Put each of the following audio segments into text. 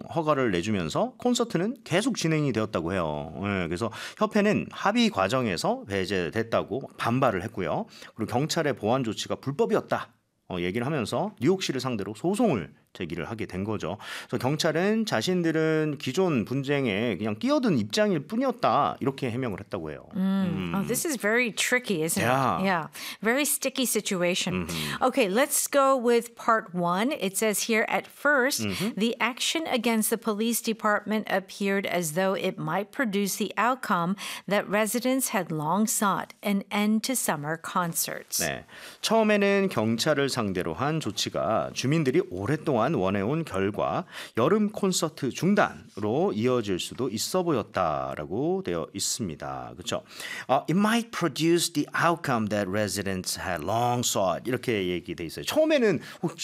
허가를 내주면서 콘서트는 계속 진행이 되었다고 해요. 예, 그래서 협회는 합의 과정에서 배제됐다고 반발을 했고요. 그리고 경찰의 보안 조치가 불법이었다. 얘기를 하면서 뉴욕시를 상대로 소송을 제기를 하게 된 거죠. 그래서 경찰은 자신들은 기존 분쟁에 그냥 끼어든 입장일 뿐이었다 이렇게 해명을 했다고 해요. Oh, this is very tricky, isn't Yeah. it? Yeah. Very sticky situation. Okay, let's go with part one. It says here at 1st, the action against the police department appeared as though it might produce the outcome that residents had long sought, an end to summer concerts. 네, 처음에는 경찰을 상대로 한 조치가 주민들이 오랫동안 원해온 결과 여름 콘서트 중단으로 이어질 수도 있어 보였다라고 되어 있습니다. 그렇죠? It might produce the outcome that residents had long sought. 이렇게 얘기돼 있어요. 처음에는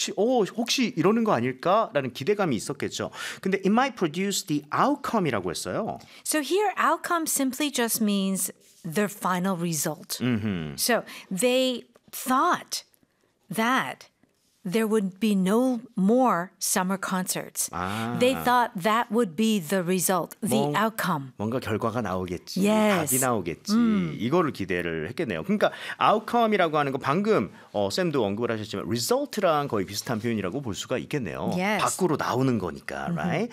혹시 이러는 거 아닐까라는 기대감이 있었겠죠. 근데 it might produce the outcome이라고 했어요. So here, outcome simply just means the final result. So they thought that there would be no more summer concerts. They thought that would be the result, the outcome. 뭔가 결과가 나오겠지, Yes. 답이 나오겠지. 이거를 기대를 했겠네요. 그러니까 outcome이라고 하는 거 방금 쌤도 언급을 하셨지만 result랑 거의 비슷한 표현이라고 볼 수가 있겠네요. Yes. 밖으로 나오는 거니까, right?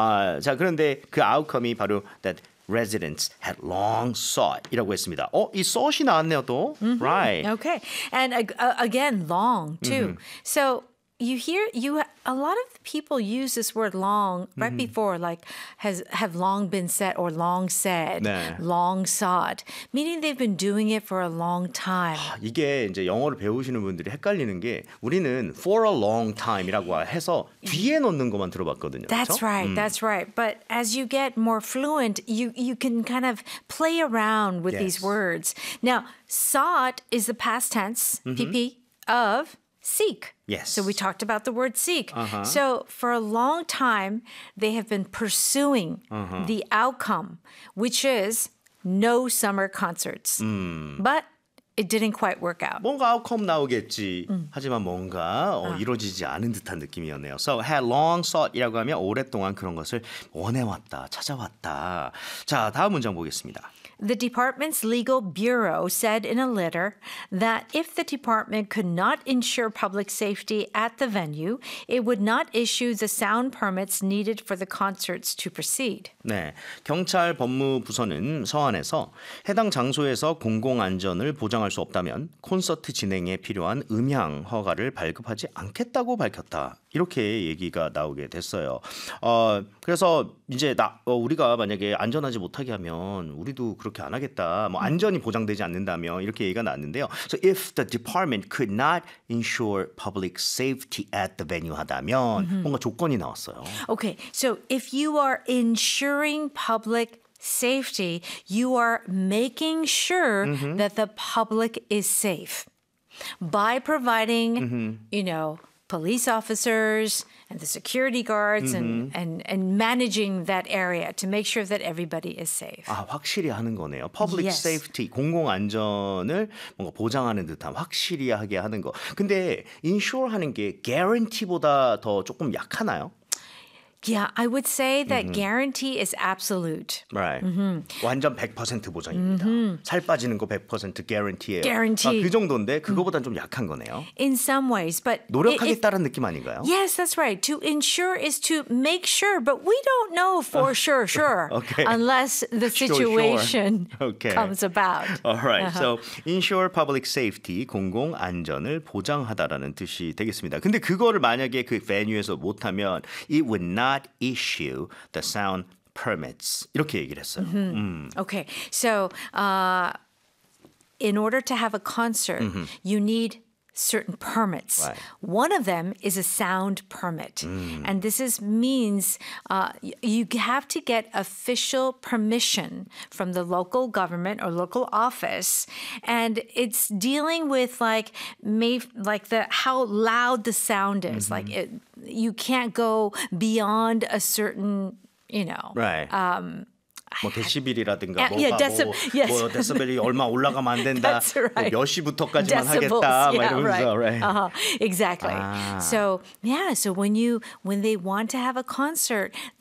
자, 그런데 그 outcome이 바로 that residents had long sought 이라고 했습니다. 이 sought이 나왔네요 또. Right. Okay. And again, long too. So you hear a lot of people use this word long right before, like have long been said or long said, 네. long sought, meaning they've been doing it for a long time. 이게 이제 영어를 배우시는 분들이 헷갈리는 게 우리는 for a long time이라고 해서 뒤에 넣는 것만 들어봤거든요. That's 그렇죠? right. That's right. But as you get more fluent, you can kind of play around with these Yes. words. Now, sought is the past tense, PP, of seek. Yes. So we talked about the word seek. So for a long time, they have been pursuing the outcome, which is no summer concerts. But it didn't quite work out. 뭔가 아웃컴 나오겠지. 하지만 뭔가 이루어지지 않은 듯한 느낌이었네요. So had long sought이라고 하면 오랫동안 그런 것을 원해왔다, 찾아왔다. 자, 다음 문장 보겠습니다. The department's legal bureau said in a letter that if the department could not ensure public safety at the venue, it would not issue the sound permits needed for the concerts to proceed. 네, 경찰 법무부서는 서한에서 해당 장소에서 공공안전을 보장할 수 없다면 콘서트 진행에 필요한 음향 허가를 발급하지 않겠다고 밝혔다. 이렇게 얘기가 나오게 됐어요. 그래서 이제 우리가 만약에 안전하지 못하게 하면 우리도 그렇게 안 하겠다. 뭐 안전이 보장되지 않는다면 이렇게 얘기가 나왔는데요. So if the department could not ensure public safety at the venue 하다면 뭔가 조건이 나왔어요. Okay, so if you are ensuring public safety, you are making sure that the public is safe by providing, police officers and the security guards and managing that area to make sure that everybody is safe. 확실히 하는 거네요. Public Yes. safety, 공공 안전을 뭔가 보장하는 듯한 확실히 하게 하는 거. 근데 insure 하는 게 guarantee보다 더 조금 약하나요? Yeah, I would say that guarantee is absolute. Right. 완전 100% 보장입니다. 살 빠지는 거 100% guarantee예요. Guarantee. 그 정도인데 그거보단 좀 약한 거네요. In some ways, but 노력하겠다는 느낌 아닌가요? yes, that's right. To ensure is to make sure, but we don't know for sure Okay. unless the Sure. situation Okay. comes about. Alright, so ensure public safety, 공공 안전을 보장하다라는 뜻이 되겠습니다. 근데 그거를 만약에 그 venue에서 못하면 it would not issue the sound permits 이렇게 얘기를 했어요. Okay, so in order to have a concert, you need certain permits. Right. One of them is a sound permit. And this means you have to get official permission from the local government or local office. And it's dealing with how loud the sound is. You can't go beyond a certain, Right. 뭐 데시벨이라든가 yes. 데시벨이 얼마 올라가면 안 된다. That's right. 뭐 몇 시부터까지만 Decibels, 하겠다. 막 yeah, 이러면서. Right. Exactly. So when they want to have a concert,